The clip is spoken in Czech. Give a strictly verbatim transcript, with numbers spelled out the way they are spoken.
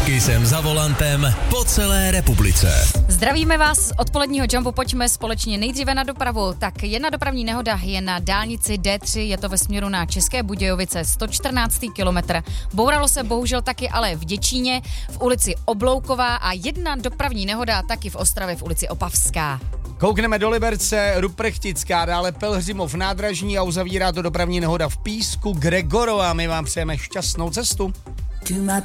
Kissem za volantem po celé republice. Zdravíme vás z odpoledního jumpu, pojďme společně nejdříve na dopravu. Tak jedna dopravní nehoda je na dálnici D tři, je to ve směru na České Budějovice, sto čtrnáctý kilometr. Bouralo se bohužel taky ale v Děčíně, v ulici Oblouková a jedna dopravní nehoda taky v Ostravě v ulici Opavská. Koukneme do Liberce, Ruprchtická, dále Pelhřimov nádražní a uzavírá to dopravní nehoda v Písku Gregorova. My vám přejeme šťastnou cestu.